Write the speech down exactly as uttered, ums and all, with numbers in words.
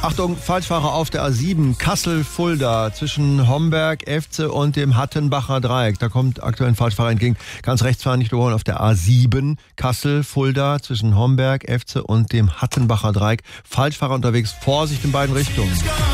Achtung, Falschfahrer auf der A sieben, Kassel-Fulda zwischen Homberg, Efze und dem Hattenbacher Dreieck. Da kommt aktuell ein Falschfahrer entgegen. Ganz rechts fahren, nicht überholen, auf der A sieben, Kassel-Fulda zwischen Homberg, Efze und dem Hattenbacher Dreieck. Falschfahrer unterwegs, Vorsicht in beiden Richtungen.